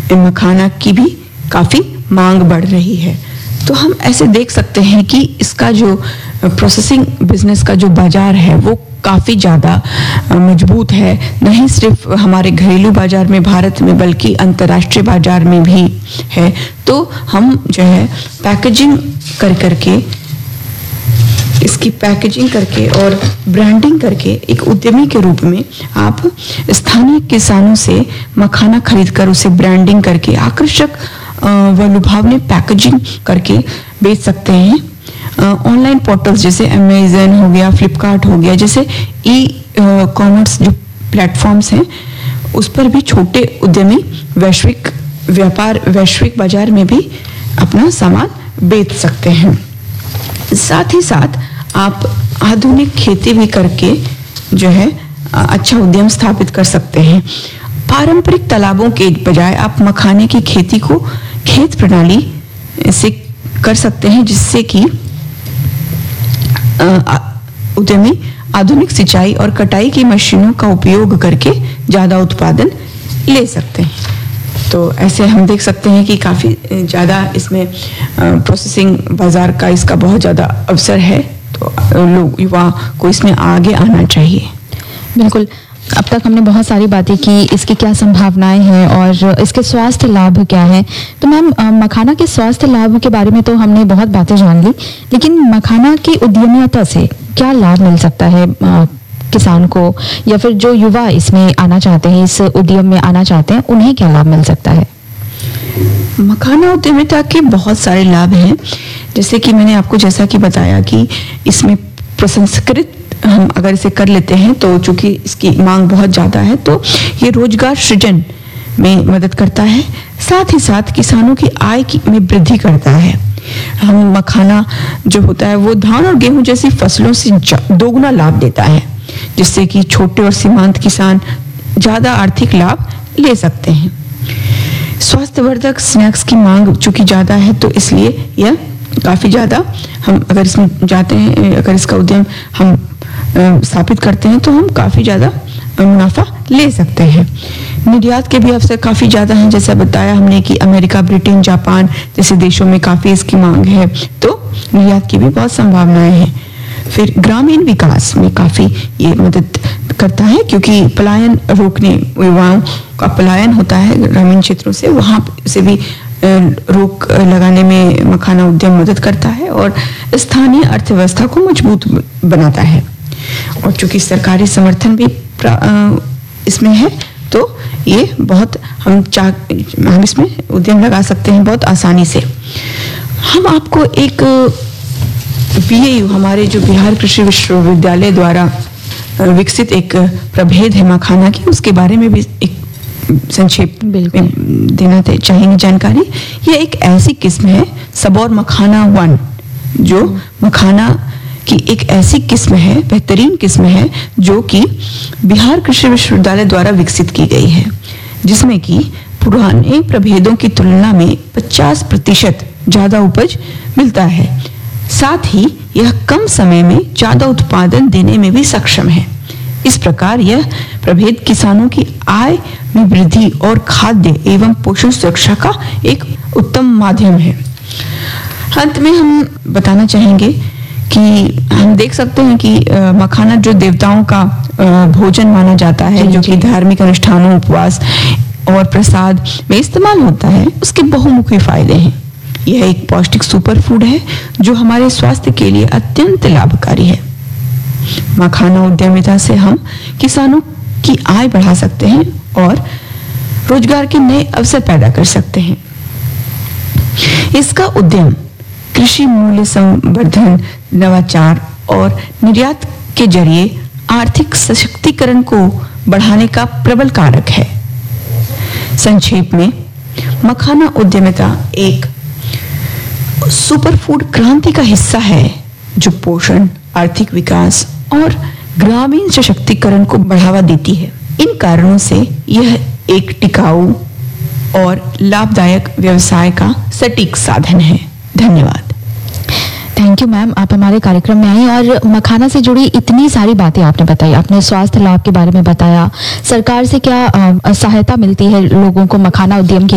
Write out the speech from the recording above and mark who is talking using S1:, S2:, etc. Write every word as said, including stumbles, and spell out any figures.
S1: मखाना की भी काफ़ी मांग बढ़ रही है। तो हम ऐसे देख सकते हैं कि इसका जो प्रोसेसिंग बिजनेस का जो बाजार है वो काफ़ी ज़्यादा मजबूत है, नहीं सिर्फ हमारे घरेलू बाजार में भारत में बल्कि अंतर्राष्ट्रीय बाजार में भी है। तो हम जो है पैकेजिंग कर करके इसकी पैकेजिंग करके और ब्रांडिंग करके एक उद्यमी के रूप में आप स्थानीय किसानों से मखाना खरीदकर उसे ब्रांडिंग करके आकर्षक व लुभावनी पैकेजिंग करके बेच सकते हैं। ऑनलाइन पोर्टल्स जैसे अमेज़न हो गया, फ्लिपकार्ट हो गया, जैसे ई कॉमर्स जो प्लेटफॉर्म्स हैं उस पर भी छोटे उद्यमी वैश्विक व्यापार वैश्विक बाजार में भी अपना सामान बेच सकते हैं। साथ ही साथ आप आधुनिक खेती भी करके जो है अच्छा उद्यम स्थापित कर सकते हैं। पारंपरिक तालाबों के बजाय आप मखाने की खेती को खेत प्रणाली से कर सकते हैं, जिससे कि उद्यमी आधुनिक सिंचाई और कटाई की मशीनों का उपयोग करके ज़्यादा उत्पादन ले सकते हैं। तो ऐसे हम देख सकते हैं कि काफ़ी ज़्यादा इसमें प्रोसेसिंग बाजार का इसका बहुत ज़्यादा अवसर है। तो लोग युवा को इसमें आगे आना चाहिए।
S2: बिल्कुल, अब तक हमने बहुत सारी बातें की, इसकी क्या संभावनाएं हैं और इसके स्वास्थ्य लाभ क्या हैं। तो मैम, मखाना के स्वास्थ्य लाभ के बारे में तो हमने बहुत बातें जान ली, लेकिन मखाना की उद्यमिता से क्या लाभ मिल सकता है आ, किसान को, या फिर जो युवा इसमें आना चाहते हैं, इस उद्यम में आना चाहते हैं, उन्हें क्या लाभ मिल सकता है?
S1: मखाना उद्यमिता के बहुत सारे लाभ हैं। जैसे कि मैंने आपको जैसा कि बताया कि इसमें प्रसंस्कृत हम अगर इसे कर लेते हैं तो चूंकि इसकी मांग बहुत ज़्यादा है तो ये रोजगार सृजन में मदद करता है, साथ ही साथ किसानों की आय की में वृद्धि करता है। हम मखाना जो होता है वो धान और गेहूं जैसी फसलों से दोगुना लाभ देता है, जिससे कि छोटे और सीमांत किसान ज़्यादा आर्थिक लाभ ले सकते हैं। स्वास्थ्यवर्धक स्नैक्स की मांग चूंकि ज़्यादा है तो इसलिए यह काफ़ी ज़्यादा, हम अगर इसमें जाते हैं, अगर इसका उद्यम हम स्थापित करते हैं तो हम काफ़ी ज़्यादा मुनाफा ले सकते हैं। निर्यात के भी अवसर काफ़ी ज़्यादा हैं, जैसा बताया हमने कि अमेरिका, ब्रिटेन, जापान जैसे देशों में काफ़ी इसकी मांग है, तो निर्यात की भी बहुत संभावनाएं हैं। फिर ग्रामीण विकास में काफ़ी ये मदद करता है, क्योंकि पलायन रोकने, युवाओं का पलायन होता है ग्रामीण क्षेत्रों से, वहाँ से भी रोक लगाने में मखाना उद्यम मदद करता है और स्थानीय अर्थव्यवस्था को मजबूत बनाता है। और चूंकि सरकारी समर्थन भी इसमें है तो ये बहुत हम चाह हम इसमें उद्यम लगा सकते हैं बहुत आसानी से। हम आपको एक बीएयू, हमारे जो बिहार कृषि विश्वविद्यालय द्वारा विकसित एक प्रभेद है मखाना की, उसके बारे में भी एक संक्षेप में देना चाहेंगे जानकारी। यह एक ऐसी किस्म है, सबौर मखाना वन, जो मखाना की एक ऐसी किस्म है, बेहतरीन किस्म है, जो कि बिहार कृषि विश्वविद्यालय द्वारा विकसित की गई है, जिसमें कि पुराने प्रभेदों की तुलना में पचास प्रतिशत ज़्यादा उपज मिलता है। साथ ही यह कम समय में ज़्यादा उत्पादन देने में भी सक्षम है। इस प्रकार यह प्रभेद किसानों की आय में वृद्धि और खाद्य एवं पोषण सुरक्षा का एक उत्तम माध्यम है। अंत में हम बताना चाहेंगे कि हम देख सकते हैं कि मखाना जो देवताओं का भोजन माना जाता है, जो कि धार्मिक अनुष्ठानों, उपवास और प्रसाद में इस्तेमाल होता है, उसके बहुमुखी फायदे हैं। यह एक पौष्टिक सुपर फूड है जो हमारे स्वास्थ्य के लिए अत्यंत लाभकारी है। मखाना उद्यमिता से हम किसानों की आय बढ़ा सकते हैं और रोजगार के नए अवसर पैदा कर सकते हैं। इसका उद्यम कृषि मूल्य संवर्धन, नवाचार और निर्यात के जरिए आर्थिक सशक्तिकरण को बढ़ाने का प्रबल कारक है। संक्षेप में, मखाना उद्यमिता एक सुपरफूड क्रांति का हिस्सा है जो पोषण, आर्थिक विकास और ग्रामीण सशक्तिकरण को बढ़ावा देती है। इन कारणों से यह एक टिकाऊ और लाभदायक व्यवसाय का सटीक साधन है। धन्यवाद।
S2: थैंक यू मैम, आप हमारे कार्यक्रम में आई और मखाना से जुड़ी इतनी सारी बातें आपने बताई। आपने स्वास्थ्य लाभ के बारे में बताया, सरकार से क्या सहायता मिलती है लोगों को मखाना उद्यम के